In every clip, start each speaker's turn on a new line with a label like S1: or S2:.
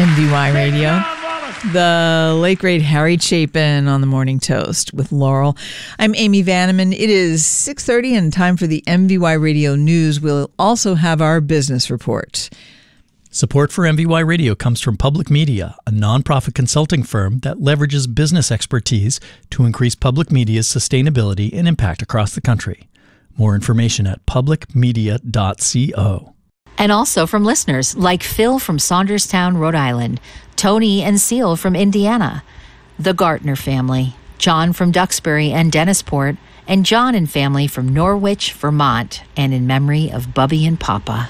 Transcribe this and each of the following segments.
S1: MVY Radio. The late great Harry Chapin on the Morning Toast with Laurel. I'm Amy Vanneman. It is 6:30 and time for the MVY Radio News. We'll also have our business report.
S2: Support for MVY Radio comes from Public Media, a nonprofit consulting firm that leverages business expertise to increase public media's sustainability and impact across the country. More information at publicmedia.co.
S3: And also from listeners like Phil from Saunderstown, Rhode Island, Tony and Seal from Indiana, the Gartner family, John from Duxbury and Dennisport, and John and family from Norwich, Vermont, and in memory of Bubby and Papa.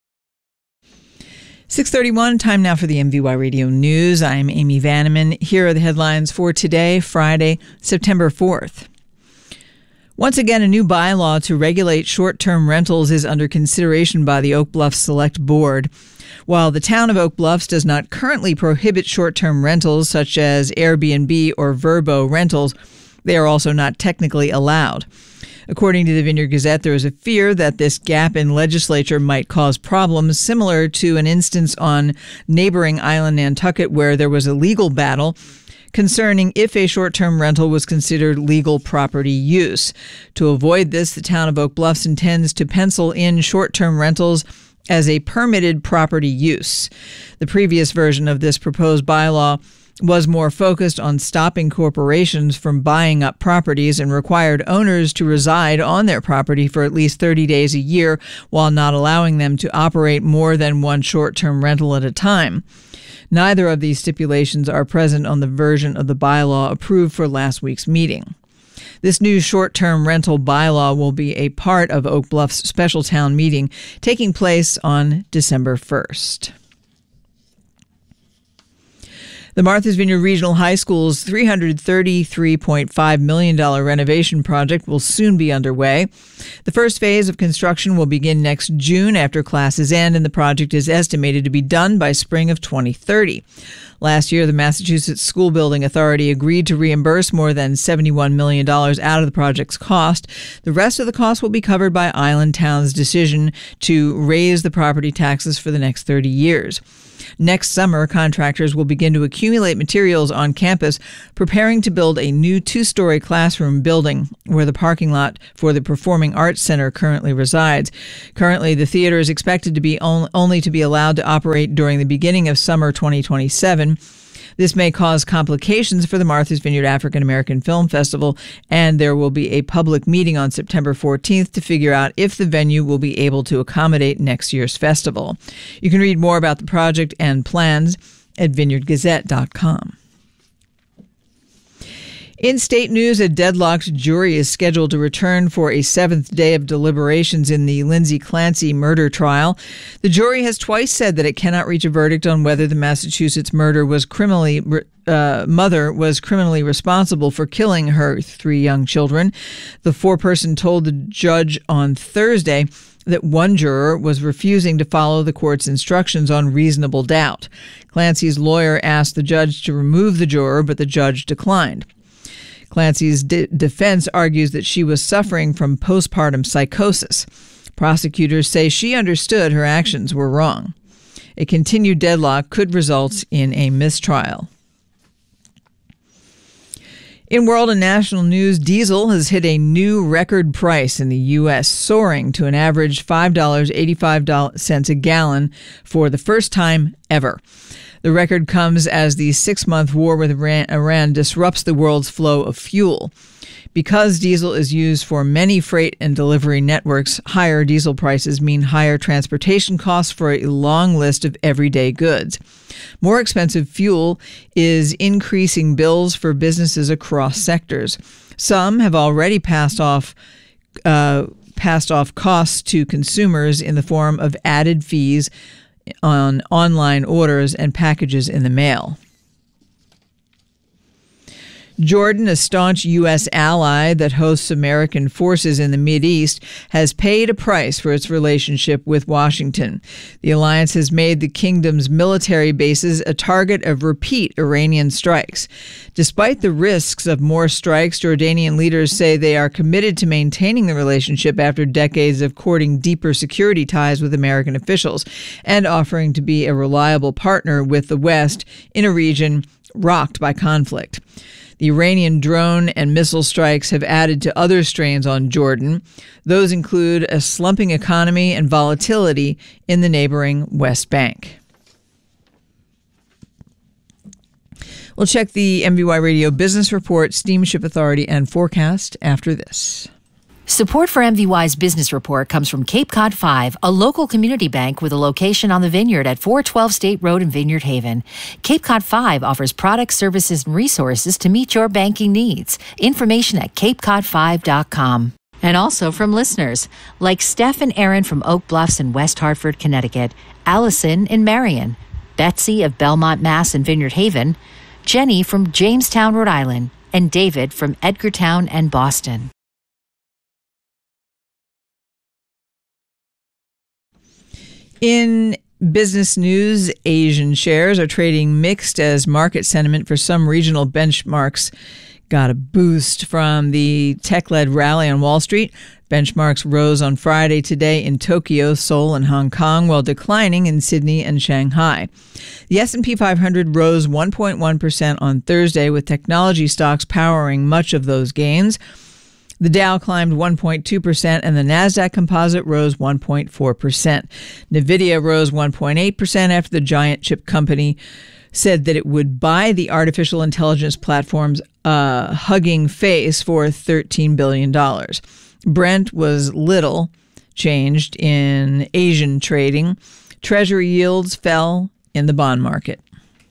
S1: 6:31, time now for the MVY Radio News. I'm Amy Vanneman. Here are the headlines for today, Friday, September 4th. Once again, a new bylaw to regulate short-term rentals is under consideration by the Oak Bluffs Select Board. While the town of Oak Bluffs does not currently prohibit short-term rentals such as Airbnb or Vrbo rentals, they are also not technically allowed. According to the Vineyard Gazette, there is a fear that this gap in legislature might cause problems, similar to an instance on neighboring island Nantucket where there was a legal battle concerning if a short-term rental was considered legal property use. To avoid this, the town of Oak Bluffs intends to pencil in short-term rentals as a permitted property use. The previous version of this proposed bylaw was more focused on stopping corporations from buying up properties and required owners to reside on their property for at least 30 days a year while not allowing them to operate more than one short-term rental at a time. Neither of these stipulations are present on the version of the bylaw approved for last week's meeting. This new short-term rental bylaw will be a part of Oak Bluff's special town meeting taking place on December 1st. The Martha's Vineyard Regional High School's $333.5 million renovation project will soon be underway. The first phase of construction will begin next June after classes end, and the project is estimated to be done by spring of 2030. Last year, the Massachusetts School Building Authority agreed to reimburse more than $71 million out of the project's cost. The rest of the cost will be covered by Island Town's decision to raise the property taxes for the next 30 years. Next summer, contractors will begin to accumulate materials on campus, preparing to build a new 2-story classroom building where the parking lot for the Performing Arts Center currently resides. Currently, the theater is expected to be only to be allowed to operate during the beginning of summer 2027. This may cause complications for the Martha's Vineyard African American Film Festival, and there will be a public meeting on September 14th to figure out if the venue will be able to accommodate next year's festival. You can read more about the project and plans at vineyardgazette.com. In state news, a deadlocked jury is scheduled to return for a 7th day of deliberations in the Lindsay Clancy murder trial. The jury has twice said that it cannot reach a verdict on whether the Massachusetts mother was criminally responsible for killing her 3 young children. The foreperson told the judge on Thursday that one juror was refusing to follow the court's instructions on reasonable doubt. Clancy's lawyer asked the judge to remove the juror, but the judge declined. Clancy's defense argues that she was suffering from postpartum psychosis. Prosecutors say she understood her actions were wrong. A continued deadlock could result in a mistrial. In world and national news, diesel has hit a new record price in the U.S., soaring to an average $5.85 a gallon for the first time ever. The record comes as the 6-month war with Iran disrupts the world's flow of fuel. Because diesel is used for many freight and delivery networks, higher diesel prices mean higher transportation costs for a long list of everyday goods. More expensive fuel is increasing bills for businesses across sectors. Some have already passed off costs to consumers in the form of added fees on online orders and packages in the mail. Jordan, a staunch U.S. ally that hosts American forces in the Mideast, has paid a price for its relationship with Washington. The alliance has made the kingdom's military bases a target of repeat Iranian strikes. Despite the risks of more strikes, Jordanian leaders say they are committed to maintaining the relationship after decades of courting deeper security ties with American officials and offering to be a reliable partner with the West in a region rocked by conflict. The Iranian drone and missile strikes have added to other strains on Jordan. Those include a slumping economy and volatility in the neighboring West Bank. We'll check the MVY Radio Business Report, Steamship Authority, and forecast after this.
S3: Support for MVY's business report comes from Cape Cod 5, a local community bank with a location on the Vineyard at 412 State Road in Vineyard Haven. Cape Cod 5 offers products, services, and resources to meet your banking needs. Information at capecod5.com. And also from listeners like Steph and Aaron from Oak Bluffs in West Hartford, Connecticut, Allison in Marion, Betsy of Belmont, Mass. In Vineyard Haven, Jenny from Jamestown, Rhode Island, and David from Edgartown and Boston.
S1: In business news, Asian shares are trading mixed as market sentiment for some regional benchmarks got a boost from the tech-led rally on Wall Street. Benchmarks rose on Friday today in Tokyo, Seoul, and Hong Kong, while declining in Sydney and Shanghai. The S&P 500 rose 1.1% on Thursday, with technology stocks powering much of those gains. The Dow climbed 1.2% and the Nasdaq Composite rose 1.4%. Nvidia rose 1.8% after the giant chip company said that it would buy the artificial intelligence platform's Hugging Face for $13 billion. Brent was little changed in Asian trading. Treasury yields fell in the bond market.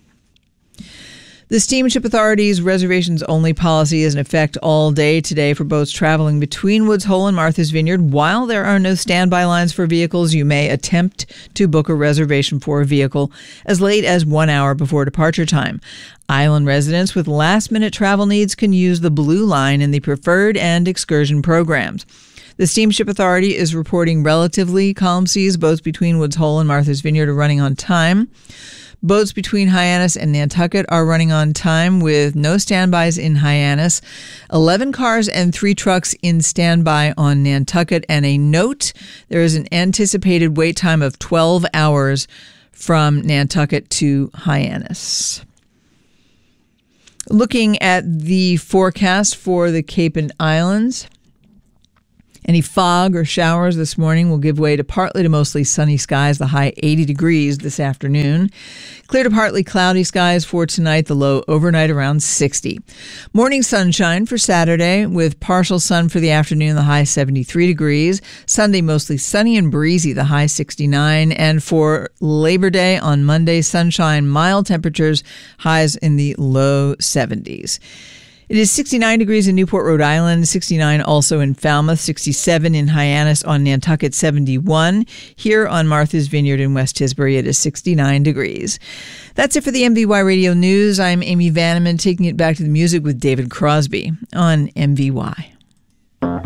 S1: The Steamship Authority's reservations-only policy is in effect all day today for boats traveling between Woods Hole and Martha's Vineyard. While there are no standby lines for vehicles, you may attempt to book a reservation for a vehicle as late as 1 hour before departure time. Island residents with last-minute travel needs can use the Blue Line in the Preferred and Excursion programs. The Steamship Authority is reporting relatively calm seas. Boats between Woods Hole and Martha's Vineyard are running on time. Boats between Hyannis and Nantucket are running on time with no standbys in Hyannis. 11 cars and 3 trucks in standby on Nantucket. And a note, there is an anticipated wait time of 12 hours from Nantucket to Hyannis. Looking at the forecast for the Cape and Islands, any fog or showers this morning will give way to partly to mostly sunny skies, the high 80 degrees this afternoon. Clear to partly cloudy skies for tonight, the low overnight around 60. Morning sunshine for Saturday with partial sun for the afternoon, the high 73 degrees. Sunday mostly sunny and breezy, the high 69. And for Labor Day on Monday, sunshine, mild temperatures, highs in the low 70s. It is 69 degrees in Newport, Rhode Island, 69 also in Falmouth, 67 in Hyannis, on Nantucket, 71. Here on Martha's Vineyard in West Tisbury, it is 69 degrees. That's it for the MVY Radio News. I'm Amy Vanneman, taking it back to the music with David Crosby on MVY.